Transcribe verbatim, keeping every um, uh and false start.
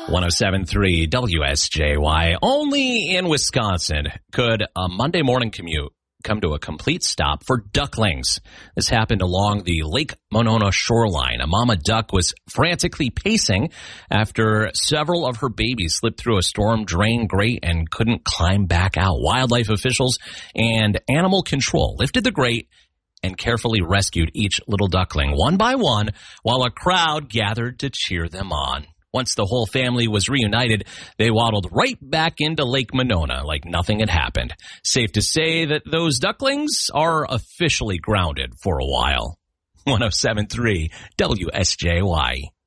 one oh seven point three W S J Y. Only in Wisconsin could a Monday morning commute come to a complete stop for ducklings. This happened along the Lake Monona shoreline. A mama duck was frantically pacing after several of her babies slipped through a storm drain grate and couldn't climb back out. Wildlife officials and animal control lifted the grate and carefully rescued each little duckling one by one while a crowd gathered to cheer them on. Once the whole family was reunited, they waddled right back into Lake Monona like nothing had happened. Safe to say that those ducklings are officially grounded for a while. one oh seven point three W S J Y.